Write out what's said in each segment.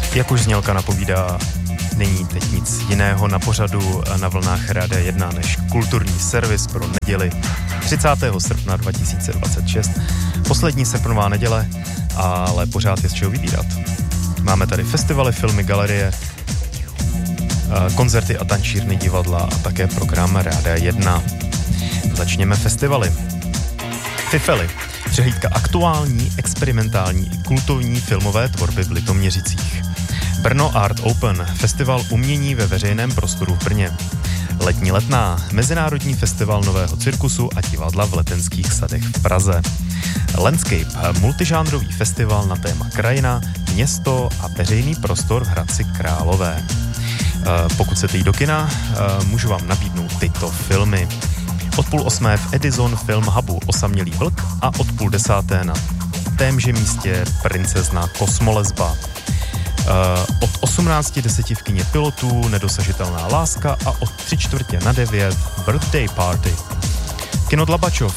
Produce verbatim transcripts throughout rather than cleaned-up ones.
Jak už znělka napovídá, není teď nic jiného na pořadu na vlnách Rádia jedna než kulturní servis pro neděli třicátého srpna dva tisíce dvacet šest. Poslední srpnová neděle, ale pořád je z čeho vybírat. Máme tady festivaly, filmy, galerie, koncerty a tančírny, divadla a také program Rádia jedna. Začněme festivaly. Fifely. Přehlídka aktuální, experimentální i kultovní filmové tvorby v Litoměřicích. Brno Art Open, festival umění ve veřejném prostoru v Brně. Letní letná, mezinárodní festival nového cirkusu a divadla v Letenských sadech v Praze. Landscape, multižánrový festival na téma krajina, město a veřejný prostor v Hradci Králové. Pokud chcete jít do kina, můžu vám nabídnout tyto filmy. Od půl osmé v Edison Film Hubu Osamělý vlk a od půl desáté na témže místě Princezna kosmolezba. Od osmnácti deseti v kině Pilotů Nedosažitelná láska a od tři čtvrtě na devět Birthday Party. Kino Dlabačov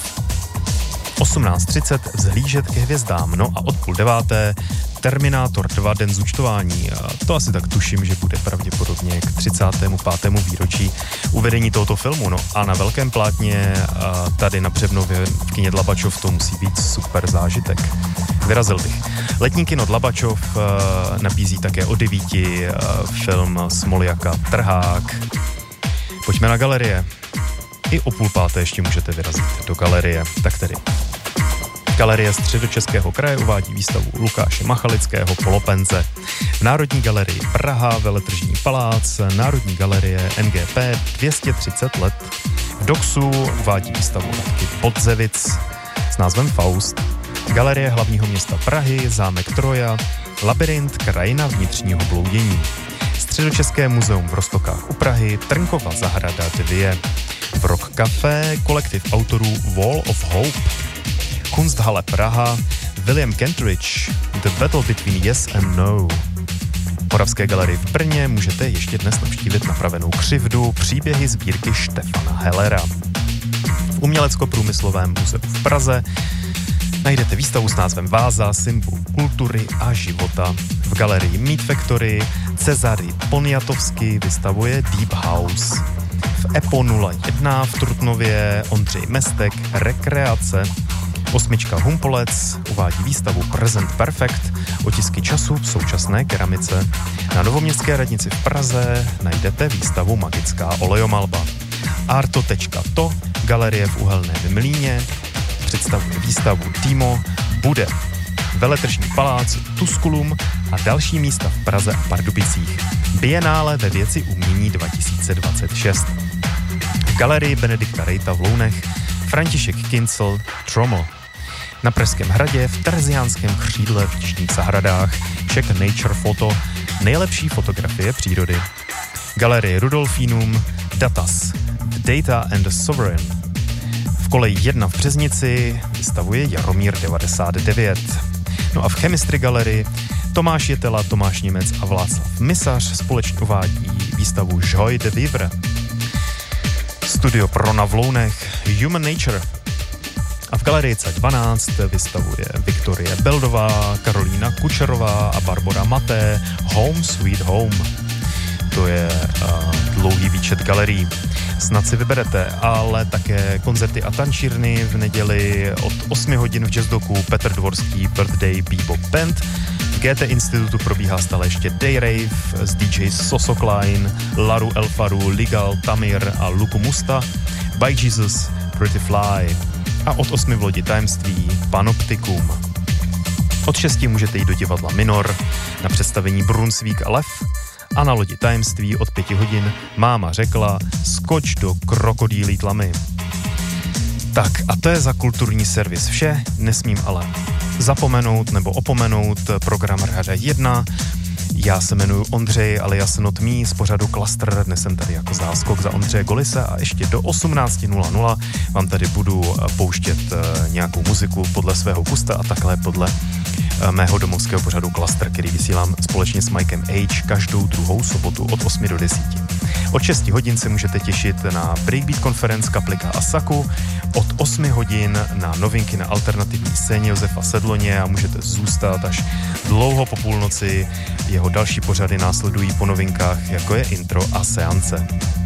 osmnáct třicet Vzhlížet ke hvězdám, no a od půl deváté Terminátor dva Den zúčtování. To asi tak tuším, že bude pravděpodobně k třicátému pátému výročí uvedení tohoto filmu. No a na velkém plátně tady na Břevnově v kině Dlabačov to musí být super zážitek. Vyrazil bych. Letní kino Dlabačov nabízí také o devíti film Smoljaka Trhák. Pojďme na galerie. I o půl páté ještě můžete vyrazit do galerie. Tak tedy. Galerie Středočeského kraje uvádí výstavu Lukáše Machalického Polopenze. V Národní galerii Praha Veletržní palác, Národní galerie N G P dvě stě třicet let. V Doxu uvádí výstavu Radky Podzevic s názvem Faust. Galerie hlavního města Prahy, zámek Troja, Labyrint, krajina vnitřního bloudění. Středočeské muzeum v Roztokách u Prahy, Trnkova zahrada dvě. V Rock Café kolektiv autorů Wall of Hope. Kunsthalle Praha, William Kentridge, The Battle Between Yes and No. V Moravské galerii v Brně můžete ještě dnes navštívit Napravenou křivdu, příběhy sbírky Štefana Hellera. V Umělecko-průmyslovém muzeu v Praze najdete výstavu s názvem Váza, symbol kultury a života. V galerii Meat Factory Cezary Poniatovsky vystavuje Deep House. V EPO nula jedna v Trutnově Ondřej Mestek Rekreace. Osmička Humpolec uvádí výstavu Present Perfect, otisky času v současné keramice. Na Novoměstské radnici v Praze najdete výstavu Magická olejomalba. Arto tečka to, galerie v Uhelném Mlýně, představuje výstavu Timo, bude Veletržní palác, Tusculum a další místa v Praze a Pardubicích. Bienále ve věci umění dva tisíce dvacet šest. V galerii Benedikta Rejta v Lounech František Kincl Trommel. Na Pražském hradě v Terziánském křídle v Jižních zahradách Czech Nature Photo, nejlepší fotografie přírody. Galerie Rudolfinum Datas, Data and the Sovereign. V koleji jedna v Březnici vystavuje Jaromír devadesát devět. No a v Chemistry galerii Tomáš Jetela, Tomáš Němec a Václav Misař společně uvádí výstavu Joy de Vivre. Studio Prona v Lounech Human Nature. A v galerii C dvanáct vystavuje Viktorie Beldová, Karolína Kučerová a Barbora Maté Home Sweet Home. To je uh, dlouhý výčet galerií. Snad si vyberete, ale také koncerty a tančírny v neděli od osmi hodin v Jazzdoku Petr Dvorský Birthday Bebop Band. V G T Institutu probíhá stále ještě Day Rave s D J Soso Klein, Laru Elfaru, Ligal, Tamir a Luku Musta, By Jesus, Pretty Fly. A od osmi v lodi Tajemství Panoptikum. Od šesti můžete jít do divadla Minor na představení Brunsvík a Lev a na lodi Tajemství od pěti hodin Máma řekla skoč do krokodýlí tlamy. Tak a to je za kulturní servis vše, nesmím ale zapomenout nebo opomenout program Rádia jedna. Já se jmenuji Ondřej alias Not Me z pořadu Cluster. Dnes jsem tady jako záskok za Ondřeje Golise a ještě do osmnáct nula nula vám tady budu pouštět nějakou muziku podle svého gusta a takhle podle mého domovského pořadu Cluster, který vysílám společně s Mikem H každou druhou sobotu od osmi do deseti. Od šesti hodin se můžete těšit na Breakbeat konferenc Kaplika a Saku, od osmi hodin na novinky na alternativní scéně Josefa Sedloně a můžete zůstat až dlouho po půlnoci. Jeho další pořady následují po novinkách, jako je intro a seance.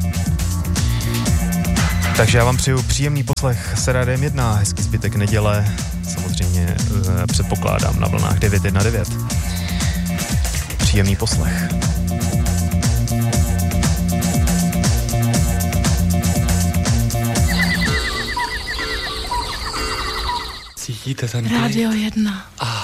Takže já vám přeju příjemný poslech s Rádiem jedna, hezký zbytek neděle, samozřejmě eh, předpokládám na vlnách devět jedna devět. Příjemný poslech. Cítíte ten Rádio jedna. Ah.